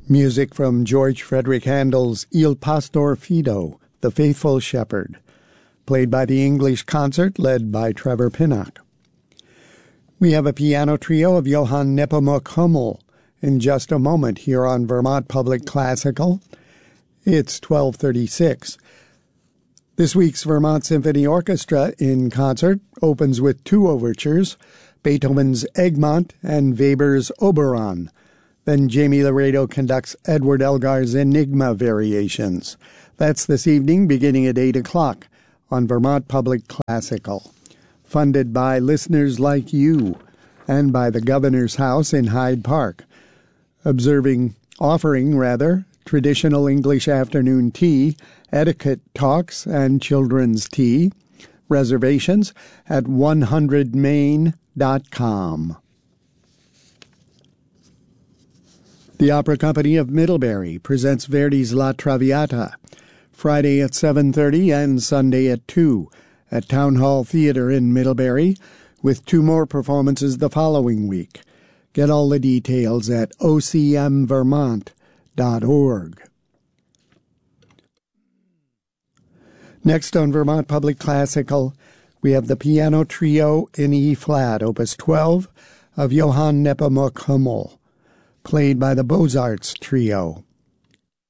Music from George Frederick Handel's Il Pastor Fido, The Faithful Shepherd, played by the English Concert led by Trevor Pinnock. We have a piano trio of Johann Nepomuk Hummel in just a moment here on Vermont Public Classical. It's 12:36. This week's Vermont Symphony Orchestra in concert opens with two overtures, Beethoven's Egmont and Weber's Oberon. Then Jamie Laredo conducts Edward Elgar's Enigma Variations. That's this evening beginning at 8 o'clock on Vermont Public Classical. Funded by listeners like you and by the Governor's House in Hyde Park. Offering traditional English afternoon tea, etiquette talks, and children's tea. Reservations at 100main.com. The Opera Company of Middlebury presents Verdi's La Traviata, Friday at 7:30 and Sunday at 2 at Town Hall Theatre in Middlebury, with two more performances the following week. Get all the details at ocmvermont.org. Next on Vermont Public Classical, we have the piano trio in E-flat, Opus 12, of Johann Nepomuk Hummel, played by the Beaux-Arts Trio.